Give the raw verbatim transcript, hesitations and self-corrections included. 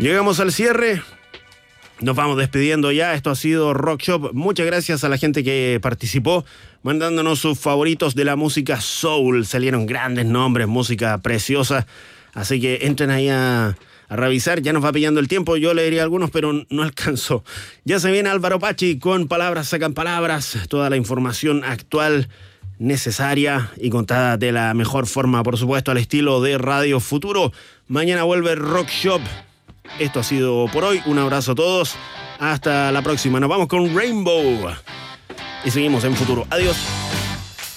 Llegamos al cierre. Nos vamos despidiendo ya. Esto ha sido Rock Shop. Muchas gracias a la gente que participó, mandándonos sus favoritos de la música soul. Salieron grandes nombres, música preciosa. Así que entren ahí a, a revisar. Ya nos va pillando el tiempo. Yo leería algunos, pero no alcanzo. Ya se viene Álvaro Pachi con Palabras Sacan Palabras. Toda la información actual, necesaria y contada de la mejor forma, por supuesto, al estilo de Radio Futuro. Mañana vuelve Rock Shop. Esto ha sido por hoy. Un abrazo a todos. Hasta la próxima. Nos vamos con Rainbow. Y seguimos en Futuro. Adiós.